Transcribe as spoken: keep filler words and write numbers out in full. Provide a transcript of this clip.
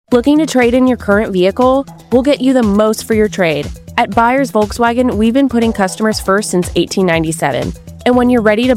Looking to trade in your current vehicle? We'll get you the most for your trade. At Buyers Volkswagen, we've been putting customers first since eighteen ninety-seven. And when you're ready to